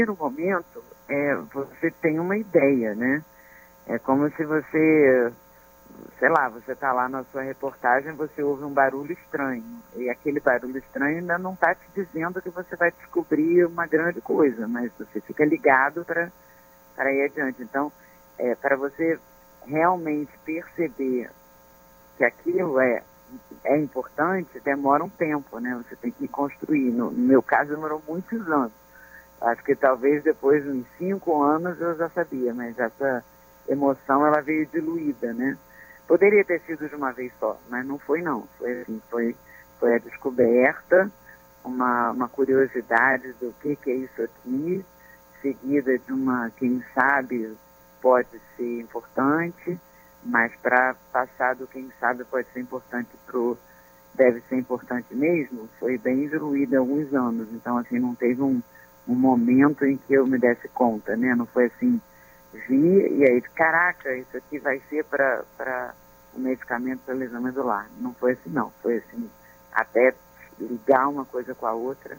primeiro momento, você tem uma ideia, né? É como se você, sei lá, você está lá na sua reportagem, você ouve um barulho estranho. E aquele barulho estranho ainda não está te dizendo que você vai descobrir uma grande coisa, mas você fica ligado para ir adiante. Então, para você realmente perceber que aquilo é importante, demora um tempo, né? Você tem que construir. No meu caso, demorou muitos anos. Acho que talvez depois de uns 5 anos eu já sabia, mas essa emoção ela veio diluída, né? Poderia ter sido de uma vez só, mas não foi não. Foi assim, foi a descoberta, uma curiosidade do que é isso aqui, seguida de uma, quem sabe, pode ser importante, mas para passar do quem sabe pode ser importante deve ser importante mesmo, foi bem diluído há alguns anos. Então, assim, não teve um momento em que eu me desse conta, né? Não foi assim, vi e aí, caraca, isso aqui vai ser para o medicamento para lesão medular. Não foi assim, não. Foi assim, até ligar uma coisa com a outra,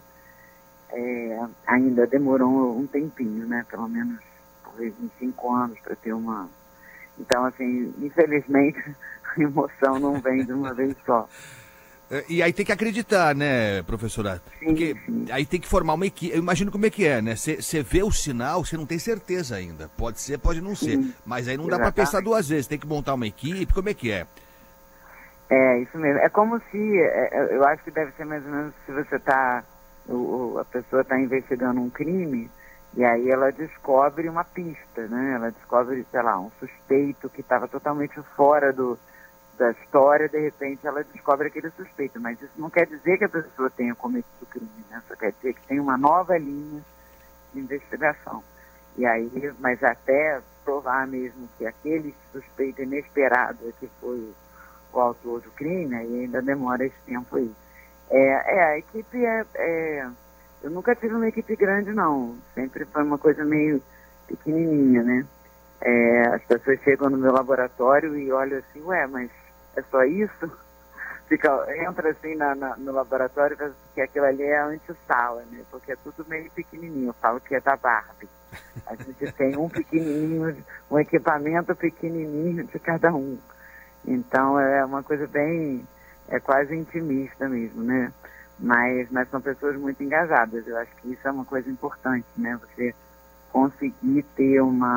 ainda demorou um tempinho, né? Pelo menos, talvez, uns 5 anos para ter uma... Então, assim, infelizmente, a emoção não vem de uma vez só. E aí tem que acreditar, né, professora? Sim, Porque sim. aí tem que formar uma equipe. Eu imagino como é que é, né? Você vê o sinal, você não tem certeza ainda. Pode ser, pode não ser. Sim, Mas aí não dá para pensar exatamente. duas vezes. Tem que montar uma equipe. Como é que é? É, isso mesmo. É como se, eu acho que deve ser mais ou menos se você está, a pessoa está investigando um crime, e aí ela descobre uma pista, né? Ela descobre, sei lá, um suspeito que estava totalmente fora da história, de repente ela descobre aquele suspeito. Mas isso não quer dizer que a pessoa tenha cometido o crime, né? Só quer dizer que tem uma nova linha de investigação. E aí, mas até provar mesmo que aquele suspeito inesperado é que foi o autor do crime, aí ainda demora esse tempo aí. A equipe eu nunca tive uma equipe grande, não. Sempre foi uma coisa meio pequenininha, né? As pessoas chegam no meu laboratório e olham assim, ué, mas é só isso? Entra assim no laboratório e fala que aquilo ali é a antessala, né? Porque é tudo meio pequenininho. Eu falo que é da Barbie. A gente tem um pequenininho, um equipamento pequenininho de cada um. Então é uma coisa bem, quase intimista mesmo, né? Mas são pessoas muito engajadas. Eu acho que isso é uma coisa importante, né? Você conseguir ter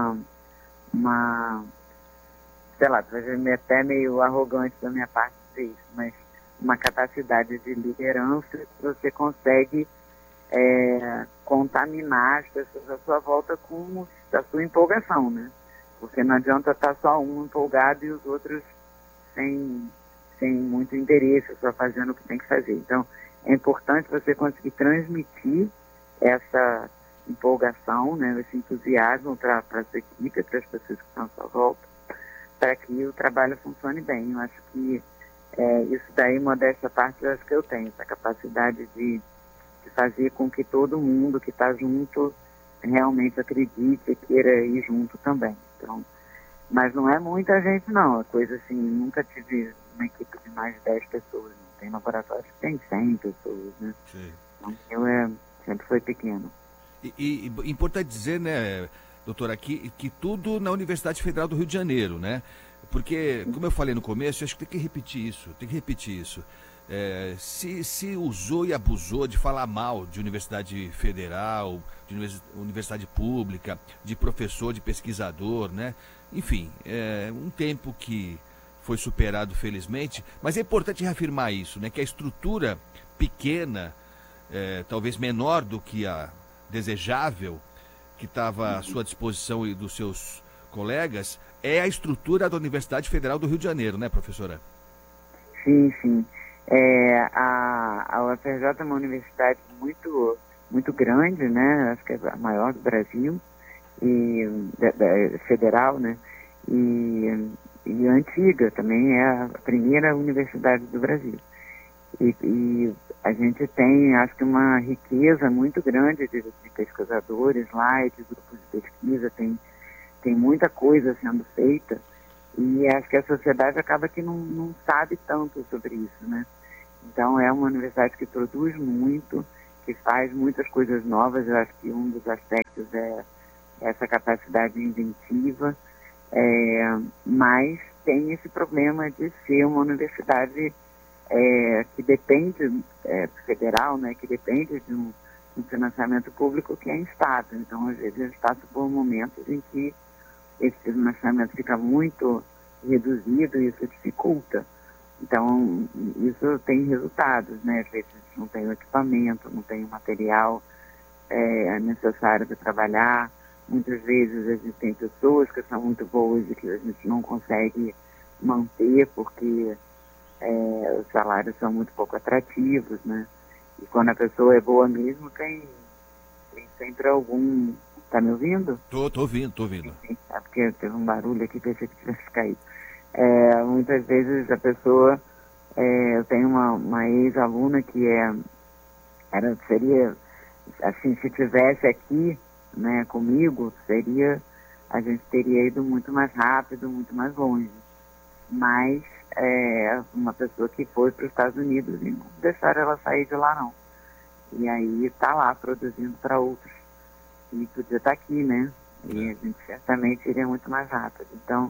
sei lá, até meio arrogante da minha parte dizer isso, mas uma capacidade de liderança que você consegue contaminar as pessoas à sua volta com a sua empolgação, né? Porque não adianta estar só um empolgado e os outros sem muito interesse, só fazendo o que tem que fazer. Então, é importante você conseguir transmitir essa empolgação, né, esse entusiasmo para a sua equipe, para as pessoas que estão à sua volta, para que o trabalho funcione bem. Eu acho que isso daí, modéstia à parte, eu acho que eu tenho essa capacidade de fazer com que todo mundo que está junto realmente acredite e queira ir junto também. Então, mas não é muita gente, não. É coisa assim, nunca tive uma equipe de mais de 10 pessoas. Não tem laboratórios que tem 100 pessoas, né? Sim. Então, sempre foi pequeno. E importante dizer, né, doutora, que tudo na Universidade Federal do Rio de Janeiro, né? Porque, como eu falei no começo, eu acho que tem que repetir isso. Se usou e abusou de falar mal de universidade federal, de universidade pública, de professor, de pesquisador, né? Enfim, um tempo que foi superado felizmente, mas é importante reafirmar isso, né? Que a estrutura pequena, talvez menor do que a desejável, que estava à sua disposição e dos seus colegas, é a estrutura da Universidade Federal do Rio de Janeiro, né, professora? Sim, sim. A UFRJ é uma universidade muito, muito grande, né? Acho que é a maior do Brasil, e federal, né? E antiga, também é a primeira universidade do Brasil. E a gente tem, acho que, uma riqueza muito grande de pesquisadores lá e de grupos de pesquisa, tem muita coisa sendo feita, e acho que a sociedade acaba que não sabe tanto sobre isso, né? Então é uma universidade que produz muito, que faz muitas coisas novas. Eu acho que um dos aspectos é essa capacidade inventiva, mas tem esse problema de ser uma universidade que depende, federal, né, que depende de um financiamento público que é instável. Então, às vezes, a gente passa por momentos em que esse financiamento fica muito reduzido e isso dificulta. Então, isso tem resultados, né? Às vezes não tem o equipamento, não tem o material necessário para trabalhar. Muitas vezes existem pessoas que são muito boas e que a gente não consegue manter porque os salários são muito pouco atrativos, né? E quando a pessoa é boa mesmo, tem sempre algum... Tá me ouvindo? Tô ouvindo. É porque teve um barulho aqui, pensei que tivesse caído. Muitas vezes a pessoa... eu tenho uma ex-aluna que seria, assim, se tivesse aqui, né, comigo, a gente teria ido muito mais rápido, muito mais longe. Mas uma pessoa que foi para os Estados Unidos e não deixaram ela sair de lá, não. E aí está lá produzindo para outros. E podia estar aqui, né? E a gente certamente iria muito mais rápido. Então,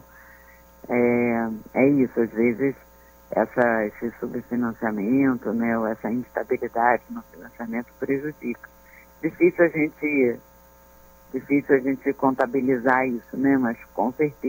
é isso. Às vezes, esse subfinanciamento, né, ou essa instabilidade no financiamento prejudica. Difícil a gente contabilizar isso, né? Mas com certeza